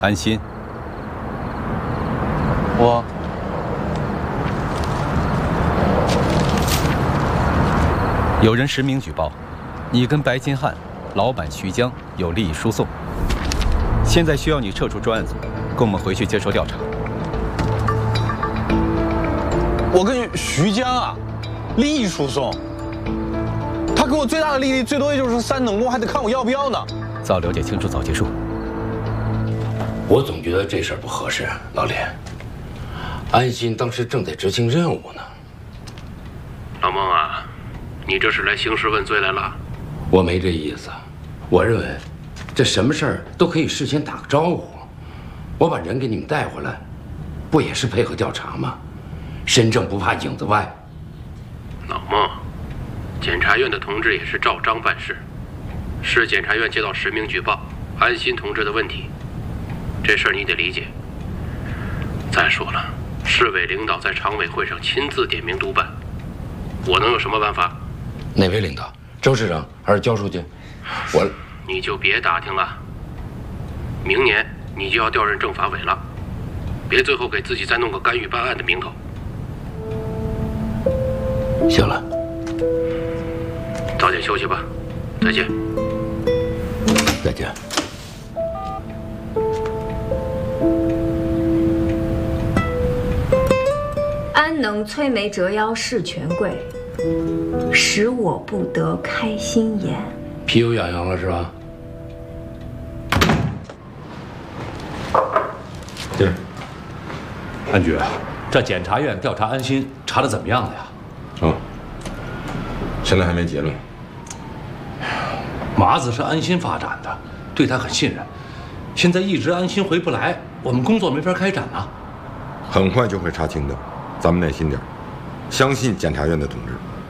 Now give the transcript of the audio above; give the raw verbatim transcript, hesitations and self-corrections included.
安心， 我有人实名举报，你跟白金汉、老板徐江有利益输送，现在需要你撤出专案组，跟我们回去接受调查。 我跟徐江啊，利益输送，他给我最大的利益，最多也就是三等功，还得看我要不要呢。 早了解清楚，早结束。 我总觉得这事儿不合适，老李。安心当时正在执行任务呢。 老孟啊，你这是来兴师问罪来了？ 我没这意思，我认为这什么事儿都可以事先打个招呼。我把人给你们带回来，不也是配合调查吗？身正不怕影子歪。 老孟，检察院的同志也是照章办事。市检察院接到实名举报安心同志的问题。 这事儿你得理解。再说了，市委领导在常委会上亲自点名督办，我能有什么办法？ 哪位领导？周市长还是焦书记？我…… 你就别打听了。明年你就要调任政法委了，别最后给自己再弄个干预办案的名头。 行了， 早点休息吧，再见。 再见。 安能摧眉折腰事权贵，使我不得开心颜。 皮肤痒痒了是吧？进来。 安局，这检察院调查安心查的怎么样了呀？ 哦，现在还没结论。 麻子是安心发展的，对他很信任。现在一直安心回不来，我们工作没法开展啊。 很快就会查清的。 咱们耐心点，相信检察院的同志。